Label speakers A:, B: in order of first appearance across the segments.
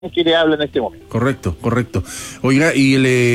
A: que le habla en este momento.
B: Correcto, correcto. Oiga, ¿y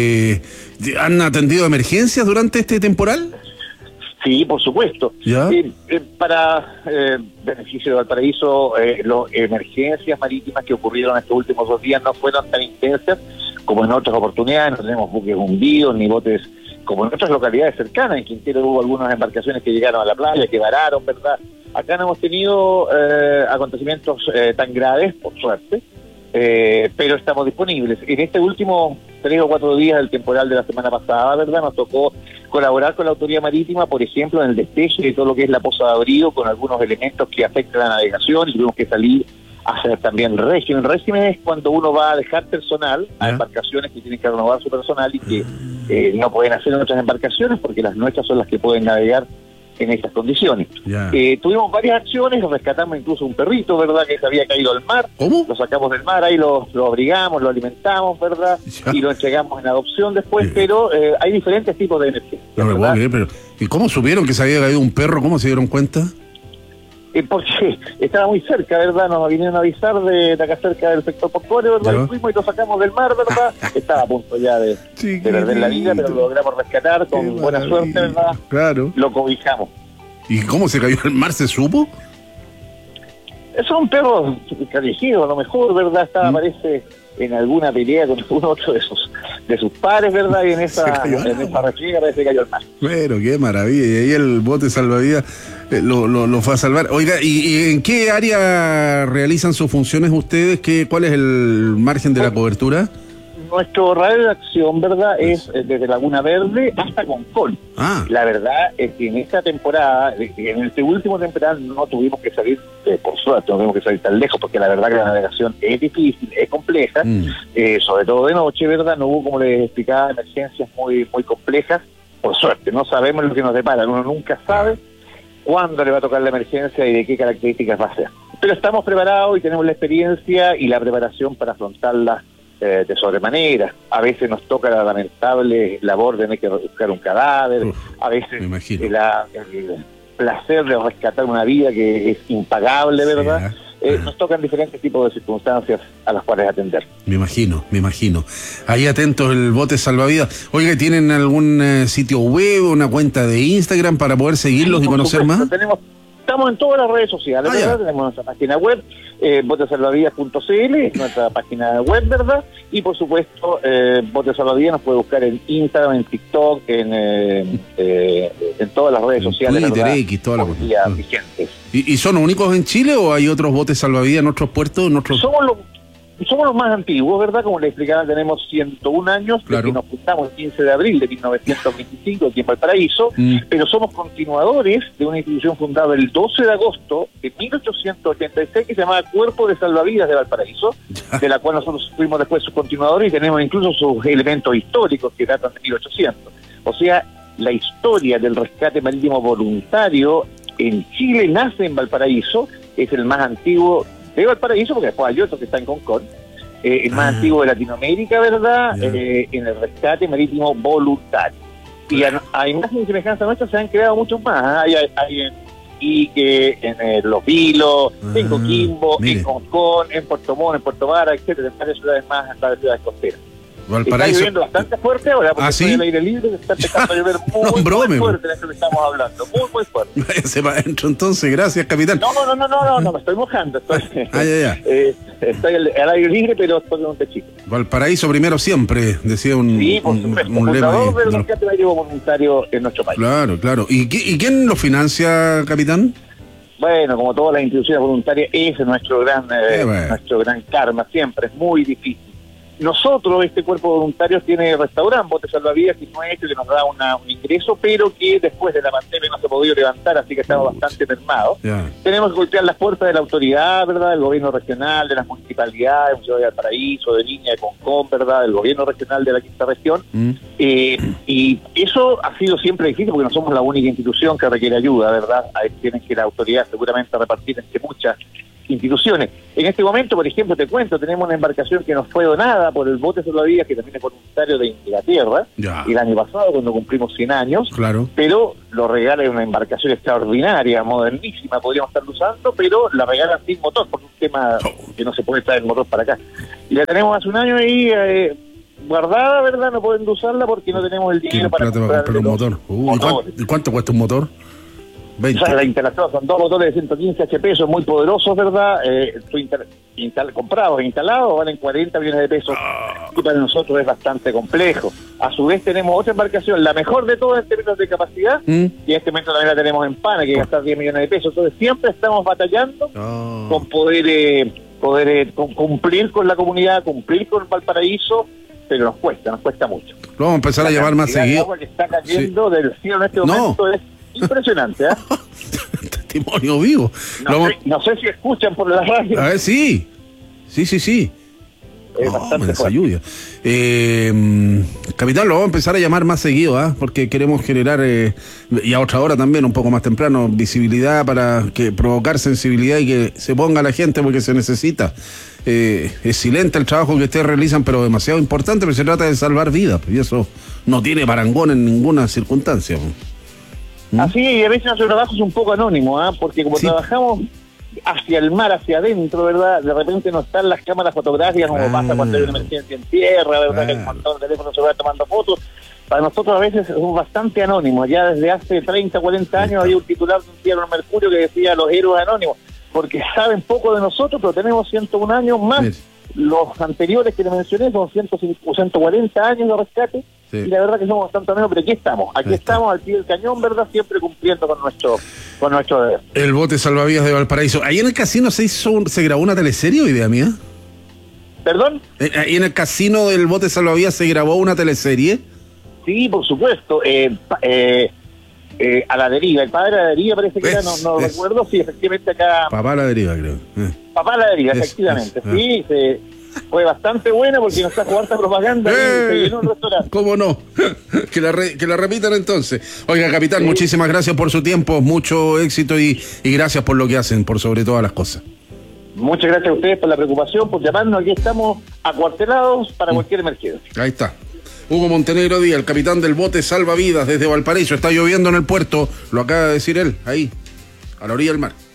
B: han atendido emergencias durante este temporal?
A: Sí, por supuesto.
B: ¿Ya?
A: Para beneficio de Valparaíso, las emergencias marítimas que ocurrieron estos últimos 2 días no fueron tan intensas como en otras oportunidades. No tenemos buques hundidos ni botes como en otras localidades cercanas. En Quintero hubo algunas embarcaciones que llegaron a la playa, que vararon, ¿verdad? Acá no hemos tenido acontecimientos tan graves, por suerte, pero estamos disponibles. En este último 3 o 4 días del temporal de la semana pasada, ¿verdad? Nos tocó colaborar con la autoridad marítima, por ejemplo, en el despeje de todo lo que es la poza de abrigo, con algunos elementos que afectan la navegación, y tuvimos que salir a hacer también régimen. Régimen es cuando uno va a dejar personal a embarcaciones que tienen que renovar su personal y que no pueden hacer en otras embarcaciones porque las nuestras son las que pueden navegar en estas condiciones. Tuvimos varias acciones, rescatamos incluso un perrito, ¿verdad?, que se había caído al mar.
B: ¿Cómo?
A: Lo sacamos del mar, ahí lo abrigamos, lo alimentamos, ¿verdad? Y lo entregamos en adopción después, pero hay diferentes tipos de emergencias.
B: No, pero ¿y cómo supieron que se había caído un perro? ¿Cómo se dieron cuenta?
A: Porque estaba muy cerca, ¿verdad? Nos vinieron a avisar de acá cerca del sector portuario, ¿verdad? Y fuimos y lo sacamos del mar, ¿verdad? Estaba a punto ya de perder la vida, pero lo logramos rescatar con buena suerte, ¿verdad?
B: Claro.
A: Lo cobijamos.
B: ¿Y cómo se cayó al mar? ¿Se supo?
A: Son perros callejeros, a lo mejor, ¿verdad? Parece en alguna pelea con uno otro de sus pares, ¿verdad? Y en esa refriega parece que cayó al mar.
B: Bueno, qué maravilla. Y ahí el bote salvavidas lo fue a salvar. Oiga, ¿y en qué área realizan sus funciones ustedes? ¿Cuál es el margen de la cobertura? Nuestro
A: radio de acción, ¿verdad?, es desde Laguna Verde hasta Concón. La verdad es que en esta temporada, en este último temporada, no tuvimos que salir, por suerte, no tuvimos que salir tan lejos, porque la verdad que la navegación es difícil, es compleja, sobre todo de noche, ¿verdad? No hubo, como les explicaba, emergencias muy, muy complejas. Por suerte, no sabemos lo que nos depara, uno nunca sabe cuándo le va a tocar la emergencia y de qué características va a ser. Pero estamos preparados y tenemos la experiencia y la preparación para afrontarla de sobremanera. A veces nos toca la lamentable labor de tener que buscar un cadáver, a veces el placer de rescatar una vida que es impagable, ¿verdad? Nos tocan diferentes tipos de circunstancias a las cuales atender.
B: Me imagino. Ahí atentos el bote salvavidas. Oiga, ¿tienen algún sitio web, una cuenta de Instagram para poder seguirlos y conocer más?
A: Estamos en todas las redes sociales, ¿verdad? Tenemos nuestra página web, botesalvavidas.cl, nuestra página web, ¿verdad? Y por supuesto, Botesalvavidas nos puede buscar en Instagram, en TikTok, en todas las redes sociales,
B: Twitter,
A: ¿verdad?
B: X, toda la
A: vigentes.
B: ¿Y son únicos en Chile o hay otros botes salvavidas en otros puertos?
A: Somos los más antiguos, ¿verdad? Como les explicaba, tenemos 101 años, desde que nos fundamos el 15 de abril de 1925 aquí en Valparaíso, pero somos continuadores de una institución fundada el 12 de agosto de 1886 que se llamaba Cuerpo de Salvavidas de Valparaíso, de la cual nosotros fuimos después sus continuadores y tenemos incluso sus elementos históricos que datan de 1800. O sea, la historia del rescate marítimo voluntario en Chile nace en Valparaíso, es el más antiguo de Valparaíso, porque después hay otro que está en Concón, el más antiguo de Latinoamérica, ¿verdad? En el rescate marítimo voluntario. Y a imagen y semejanza nuestra se han creado muchos más. Hay en Iquique, en Los Vilos, en Coquimbo, en Concón, en Puerto Montt, en Puerto Vara, etcétera, en varias ciudades más, en varias ciudades costeras.
B: Valparaíso.
A: Está lloviendo bastante fuerte ahora, porque estoy al aire libre, está empezando a llover muy fuerte en esto que estamos hablando, muy fuerte.
B: Se va adentro entonces, gracias, capitán.
A: No, me estoy mojando, estoy al aire libre, pero estoy en un techito.
B: Valparaíso primero siempre, decía un
A: lema ahí. Del rescate marítimo voluntario en nuestro país.
B: Claro. ¿Y quién lo financia, capitán?
A: Bueno, como todas las instituciones voluntarias, ese es nuestro gran karma, siempre, es muy difícil. Nosotros, este cuerpo de voluntarios tiene restaurante, Bote Salvavidas, que no es que nos da un ingreso, pero que después de la pandemia no se ha podido levantar, así que estamos bastante mermados. Tenemos que golpear las puertas de la autoridad, ¿verdad?, del gobierno regional, de las municipalidades, de Valparaíso, de Viña, de Concón, ¿verdad?, del gobierno regional de la quinta región. Y eso ha sido siempre difícil porque no somos la única institución que requiere ayuda, ¿verdad? Ahí tienen que la autoridad seguramente repartir entre muchas instituciones. En este momento, por ejemplo, te cuento, tenemos una embarcación que nos fue donada por el bote salvavidas, que también es voluntario de Inglaterra, y el año pasado, cuando cumplimos 100 años,
B: claro,
A: pero lo regalan una embarcación extraordinaria, modernísima, podríamos estarlo usando, pero la regalan sin motor, por un tema que no se puede traer el motor para acá. Y la tenemos hace un año ahí guardada, ¿verdad? No podemos usarla porque no tenemos el dinero para
B: comprar un motor. ¿Y cuánto cuesta un motor? 20.
A: O sea, la instalación son 2 motores de 115 HP, son muy poderosos, ¿verdad? Comprados e instalados valen 40 millones de pesos y para nosotros es bastante complejo. A su vez tenemos otra embarcación, la mejor de todas en términos de capacidad, y en este momento también la tenemos en Pana, que gasta 10 millones de pesos. Entonces siempre estamos batallando con poder cumplir con la comunidad, cumplir con Valparaíso, pero nos cuesta mucho.
B: Lo vamos a empezar a llamar más seguido.
A: El agua que está cayendo del cielo en este momento es impresionante, ¿eh?
B: Testimonio vivo.
A: No sé si escuchan por la radio.
B: A ver, sí.
A: Es bastante
B: esa lluvia. Capitán, lo vamos a empezar a llamar más seguido, porque queremos generar, y a otra hora también, un poco más temprano, visibilidad para provocar sensibilidad y que se ponga la gente porque se necesita. Es silente el trabajo que ustedes realizan, pero demasiado importante, pero se trata de salvar vidas, y eso no tiene parangón en ninguna circunstancia.
A: Así, y a veces nuestro trabajo es un poco anónimo, porque como trabajamos hacia el mar, hacia adentro, ¿verdad? De repente no están las cámaras fotográficas como pasa cuando hay una emergencia en tierra, ¿verdad? Que hay un montón de teléfonos se van tomando fotos. Para nosotros a veces somos bastante anónimos. Ya desde hace 30, 40 años había un titular de un diario en Mercurio que decía los héroes anónimos, porque saben poco de nosotros, pero tenemos 101 años más. Los anteriores que le mencioné son 140 años de rescate. Sí. Y la verdad que somos bastante menos, pero aquí estamos al pie del cañón, ¿verdad? Siempre cumpliendo con nuestro deber.
B: El bote salvavidas de Valparaíso. Ahí en el casino se grabó una teleserie, o idea mía.
A: ¿Perdón?
B: Ahí en el casino del bote salvavidas se grabó una teleserie.
A: Sí, por supuesto. A la deriva, el padre a la deriva parece que era, no recuerdo, sí, efectivamente acá.
B: Papá a la deriva, creo.
A: Papá a la deriva, efectivamente. Sí, fue bastante buena porque nos trajo harta propaganda y se llenó el restaurante.
B: ¿Cómo no? que la repitan entonces. Oiga, capitán, muchísimas gracias por su tiempo, mucho éxito y gracias por lo que hacen, por sobre todas las cosas.
A: Muchas gracias a ustedes por la preocupación, por llamarnos. Aquí estamos acuartelados para cualquier emergencia.
B: Ahí está. Hugo Montenegro Díaz, el capitán del bote salvavidas desde Valparaíso. Está lloviendo en el puerto, lo acaba de decir él, ahí, a la orilla del mar.